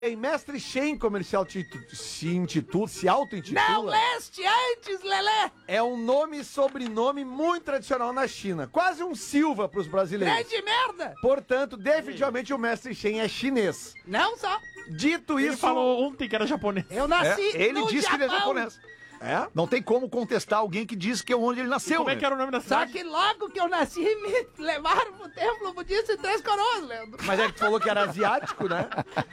Em Mestre Shen comercial se auto-intitula. Não, leste antes, Lelê! É um nome e sobrenome muito tradicional na China. Quase um Silva pros brasileiros. Grande merda! Portanto, definitivamente o Mestre Shen é chinês. Não só. Dito Ele isso... falou ontem que era japonês. Eu nasci Ele no disse que ele é Japão. japonês. É? Não tem como contestar alguém que diz que é onde ele nasceu. Como é que era o nome da Só cidade? que logo que eu nasci, me levaram pro templo budista em Três Coroas, Leandro. Mas é que tu falou que era asiático, né?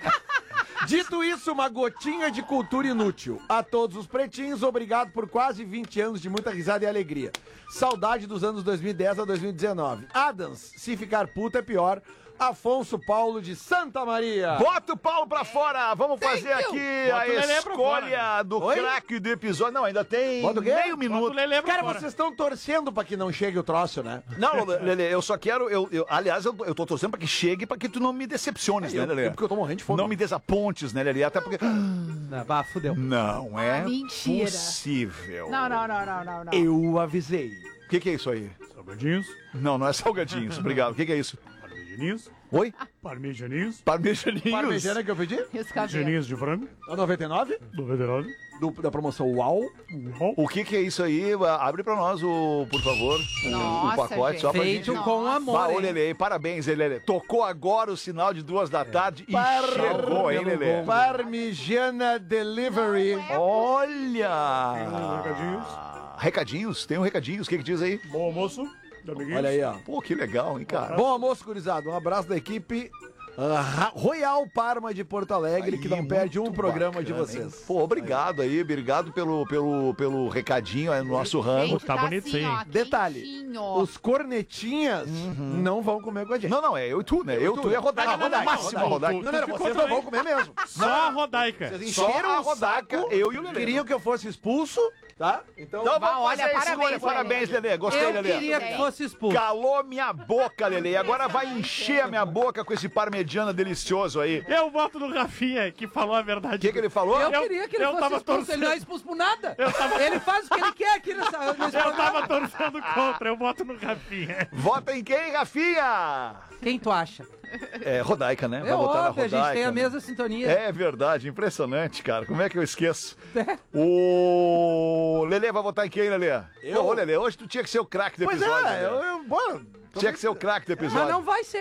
Dito isso, uma gotinha de cultura inútil. A todos os pretinhos, obrigado por quase 20 anos de muita risada e alegria. Saudade dos anos 2010 a 2019. Adams, se ficar puto é pior. Afonso Paulo de Santa Maria. Bota o Paulo pra fora. Vamos fazer aqui Bota a o Lelê pra escolha do Oi? craque do episódio. Não, ainda tem Bota o quê? meio Bota o minuto. Lelê pra Cara, fora. vocês estão torcendo pra que não chegue o troço, né? Não, Lelê, eu só quero... aliás, eu tô torcendo pra que chegue, pra que tu não me decepciones, né, Lelê? Porque eu tô morrendo de fome. Não me desapontes, né, Lelê? Até porque... Vá, fudeu. Não é Mentira. possível. Não. Eu avisei. O que é isso aí? Salgadinhos, Não é salgadinhos. Obrigado. O que é isso? parmegianinhos, Oi? parmegianinhos, Parmegianinhos. Parmegiana que eu pedi? E os cabelos? parmegianinhos de frango, É 99? 99, Da promoção UAU. O que é isso aí? Abre pra nós, por favor, o Nossa, pacote, gente. só pra Feito gente... com amor, Bah, ô, hein? Lelê, parabéns, hein, Lelê. Tocou agora o sinal de 2 da tarde e chegou, hein, Lelê? Parmigiana Delivery. Olha! recadinhos. Recadinhos? Tem um recadinhos. O que diz aí? Bom almoço, amiguinhos. Olha aí, ó. Pô, que legal, hein, cara? Bom almoço, gurizada. Um abraço da equipe Royal Parma de Porto Alegre, que não perde um muito programa de bacana, hein? vocês. Pô, obrigado aí, obrigado pelo recadinho aí no nosso rango. Gente, Tá bonito assim, isso aí. ó, Detalhe, quentinho. os cornetinhas não vão comer com a gente. Não, é eu e tu, né? Eu, tu e a Rodaica. Rodaica, Máxima Rodaica. Não, vocês não vão comer mesmo. Só a Rodaica. Vocês Só encheram a o Rodaica, saco, eu e o Lelê. queriam que eu fosse expulso, tá? Então, Então Bah, vamos olha, fazer a parabéns, escolha. Parabéns, Lelê. Gostei, Eu Lelê. queria que fosse expulso. Calou minha boca, Lelê. Agora vai encher a minha boca com esse parmegiana delicioso aí. Eu voto no Rafinha, que falou a verdade. O que ele falou? Eu queria que ele eu fosse tava expulso, torcendo. ele não é expulso por nada. Ele faz o que ele quer aqui nesse Eu programa. tava torcendo contra, eu voto no Rafinha. Vota em quem, Rafinha? Quem tu acha? É, Rodaica, né? É votar na óbvio, a gente tem a né? mesma sintonia. É verdade, impressionante, cara. Como é que eu esqueço? O Lelê vai votar em quem, Lelê? Eu? Ô, Lelê, hoje tu tinha que ser o craque do pois episódio. é, Lelê. bora. Tinha que ser o craque do episódio. Mas não vai ser.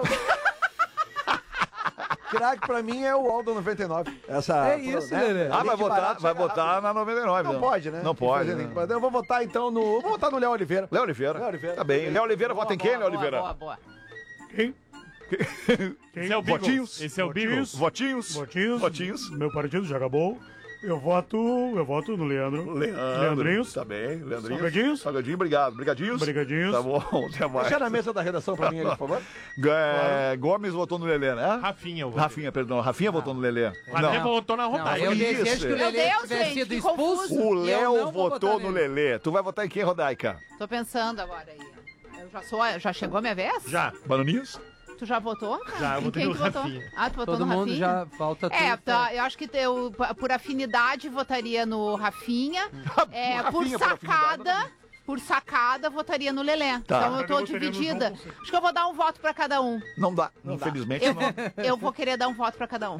Craque pra mim é o Aldo 99. Essa, É isso, Lelê. Ah, vai Link barato, vai chega votar rápido. na 99, Não não. pode, né? Não pode. Fazer né? link. Mas eu vou votar então no... Vou votar no Léo Oliveira. Léo Oliveira. Léo Oliveira. Tá bem. Léo Oliveira vota em quem, Léo Oliveira? Boa. Quem? Esse é o Beagles. Votinhos? Esse é o Beagles. Votinhos? Votinhos. Votinhos? Meu partido já acabou. Eu voto no Leandro. Leandrinhos. Tá bem. Leandrinhos. Salgadinhos? Salgadinho, obrigado. Brigadinhos. Brigadinhos. Tá bom, até mais. Deixa na mesa da redação pra mim aí, por favor. Gomes votou no Lelê, né? Rafinha, eu voto. Rafinha, perdão. Rafinha votou no Lelê. Rafinha votou na Não, Rodaica. eu isso, desejo que o Meu Lelê Deus, tivesse gente, sido que expulso. confuso. O e eu Léo não vou votou votar no nele. Lelê. Tu vai votar em quem, Rodaica? Tô pensando agora aí. Já chegou a minha vez? Já. Bananinhos? Tu já votou? Já, eu Em votei quem no tu votou? Rafinha. Ah, tu votou Todo no mundo Rafinha? já falta tudo. É, tá, eu acho que eu, por afinidade, votaria no Rafinha. É, Rafinha, por afinidade. por sacada, votaria no Lelê. Tá. Então eu tô Eu votaria no dividida. João Fonseca. Acho que eu vou dar um voto pra cada um. Não dá. Infelizmente Eu, não. eu vou querer dar um voto pra cada um.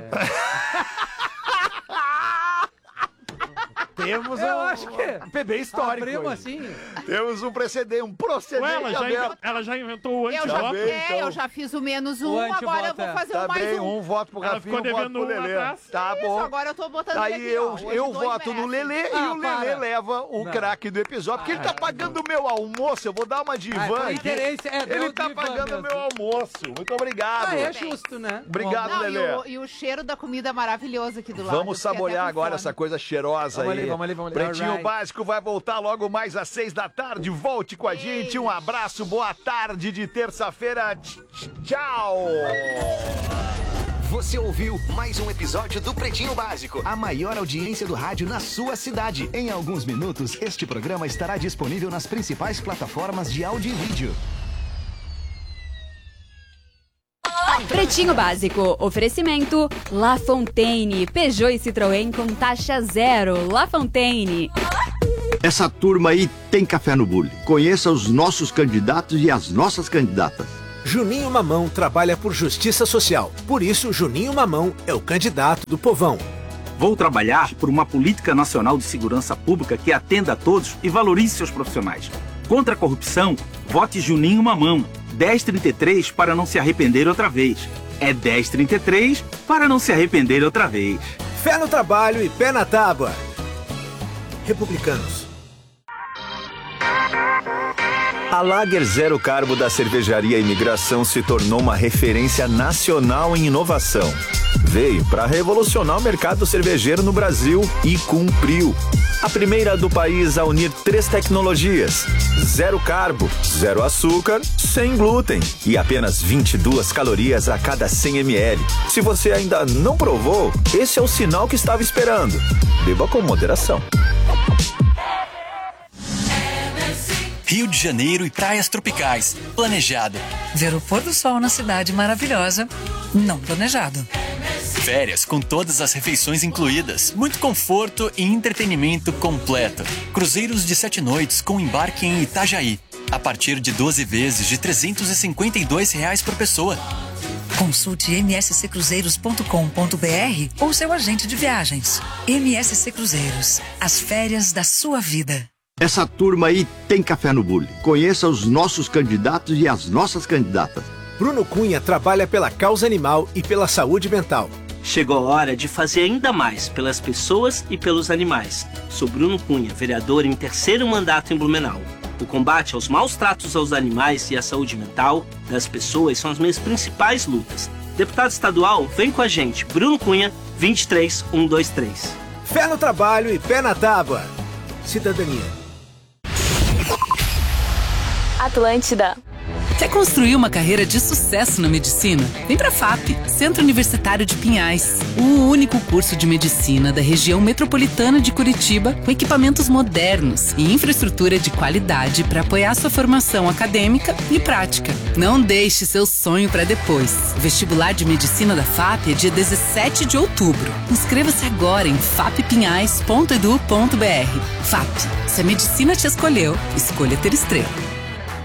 Temos Eu acho que PB histórico. abrimos hoje. assim. Temos um precedente, um Ué, procedente aberto. ela já inventou o Eu já, antivoto. bem, então. eu já fiz o menos um, O agora eu antivoto, vou fazer Tá o mais bem, um. um voto pro Ela Rafinha, ficou um voto devendo pro um Lelê. atrás. Tá Isso, bom. agora eu tô botando ele Aí aqui, ó. Hoje eu dois voto no merecem. Lelê e Ah, o Lelê para. leva o Não. craque do episódio, porque ele tá pagando o meu almoço. Eu vou dar uma de Ivan por aqui. interesse, Ele tá pagando o meu almoço. Muito obrigado. Ah, é justo, né? Obrigado, Não, Lelê. e o cheiro da comida maravilhoso aqui do lado. Vamos eu fiquei saborear até com agora fome. essa coisa cheirosa Vamos aí. ali, vamos ali, vamos ali. Pretinho Alright. Básico vai voltar logo mais às 6 da tarde. Volte com a gente. Um abraço, boa tarde de terça-feira. Tchau. Você ouviu mais um episódio do Pretinho Básico, a maior audiência do rádio na sua cidade. Em alguns minutos, este programa estará disponível nas principais plataformas de áudio e vídeo. Pretinho Básico, oferecimento La Fontaine, Peugeot e Citroën com taxa zero. La Fontaine. Essa turma aí tem café no bule. Conheça os nossos candidatos e as nossas candidatas. Juninho Mamão trabalha por justiça social. Por isso, Juninho Mamão é o candidato do povão. Vou trabalhar por uma política nacional de segurança pública que atenda a todos e valorize seus profissionais. Contra a corrupção, vote Juninho Mamão. 1033 para não se arrepender outra vez. É 1033 para não se arrepender outra vez. Fé no trabalho e pé na tábua. Republicanos. A Lager Zero Carbo da Cervejaria Imigração se tornou uma referência nacional em inovação. Veio para revolucionar o mercado cervejeiro no Brasil e cumpriu. A primeira do país a unir 3 tecnologias: zero carbo, zero açúcar, sem glúten e apenas 22 calorias a cada 100 ml. Se você ainda não provou, esse é o sinal que estava esperando. Beba com moderação. Rio de Janeiro e praias tropicais. Planejado. Ver o pôr do sol na cidade maravilhosa. Não planejado. Férias com todas as refeições incluídas. Muito conforto e entretenimento completo. Cruzeiros de 7 noites com embarque em Itajaí. A partir de 12 vezes de R$ 352 por pessoa. Consulte msccruzeiros.com.br ou seu agente de viagens. MSC Cruzeiros. As férias da sua vida. Essa turma aí tem café no bule. Conheça os nossos candidatos e as nossas candidatas. Bruno Cunha trabalha pela causa animal e pela saúde mental. Chegou a hora de fazer ainda mais pelas pessoas e pelos animais. Sou Bruno Cunha, vereador em 3º mandato em Blumenau. O combate aos maus tratos aos animais e a saúde mental das pessoas são as minhas principais lutas. Deputado estadual, vem com a gente. Bruno Cunha, 23123. Fé no trabalho e pé na tábua. Cidadania. Atlântida. Quer construir uma carreira de sucesso na medicina? Vem pra FAP, Centro Universitário de Pinhais. O único curso de medicina da região metropolitana de Curitiba com equipamentos modernos e infraestrutura de qualidade para apoiar sua formação acadêmica e prática. Não deixe seu sonho para depois. O vestibular de medicina da FAP é dia 17 de outubro. Inscreva-se agora em fappinhais.edu.br. FAP, se a medicina te escolheu, escolha ter estrela.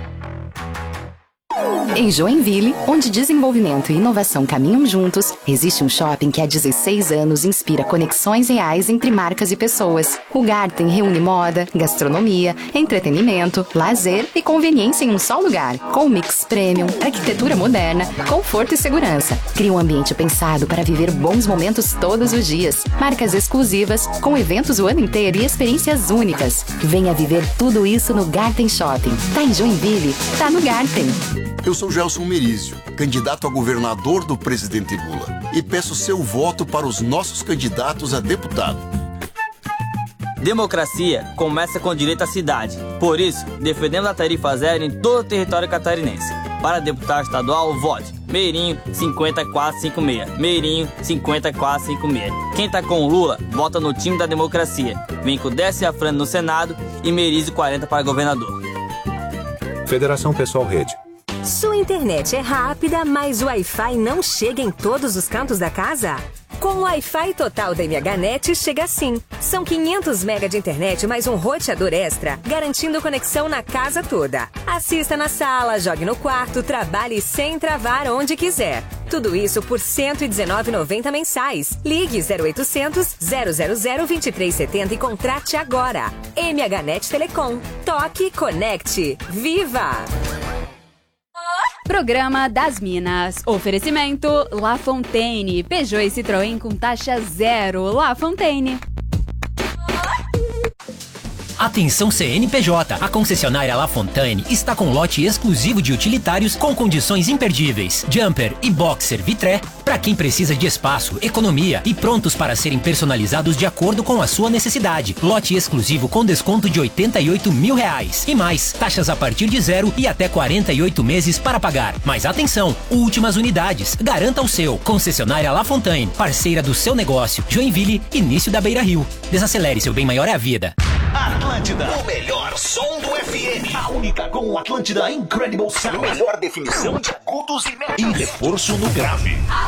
Em Joinville, onde desenvolvimento e inovação caminham juntos, existe um shopping que há 16 anos inspira conexões reais entre marcas e pessoas. O Garten reúne moda, gastronomia, entretenimento, lazer e conveniência em um só lugar. Com mix premium, arquitetura moderna, conforto e segurança. Cria um ambiente pensado para viver bons momentos todos os dias. Marcas exclusivas, com eventos o ano inteiro e experiências únicas. Venha viver tudo isso no Garten Shopping. Tá em Joinville? Tá no Garten. Eu sou Gelson Merizio, candidato a governador do presidente Lula, e peço seu voto para os nossos candidatos a deputado. Democracia começa com direito à cidade. Por isso, defendemos a tarifa zero em todo o território catarinense. Para deputado estadual, vote Meirinho 5456. Meirinho 5456. Quem tá com o Lula, vota no time da democracia. Vem com Décio Afrano no Senado e Merizio 40 para governador. Federação Pessoal Rede. Sua internet é rápida, mas o Wi-Fi não chega em todos os cantos da casa? Com o Wi-Fi total da MHNet chega assim. São 500 MB de internet mais um roteador extra, garantindo conexão na casa toda. Assista na sala, jogue no quarto, trabalhe sem travar onde quiser. Tudo isso por R$ 119,90 mensais. Ligue 0800 000 2370 e contrate agora. MHNet Telecom. Toque, conecte. Viva! Programa das Minas. Oferecimento La Fontaine. Peugeot e Citroën com taxa zero. La Fontaine. Atenção CNPJ, a concessionária La Fontaine está com lote exclusivo de utilitários com condições imperdíveis. Jumper e Boxer Vitré para quem precisa de espaço, economia e prontos para serem personalizados de acordo com a sua necessidade. Lote exclusivo com desconto de R$88 mil. E mais, taxas a partir de 0 e até 48 meses para pagar. Mas atenção, últimas unidades. Garanta o seu. Concessionária La Fontaine, parceira do seu negócio. Joinville, início da Beira Rio. Desacelere, seu bem maior é a vida. Atlântida, o melhor som do FM. A única com o Atlântida Incredible Sound. Melhor definição de agudos e médios. E reforço no grave.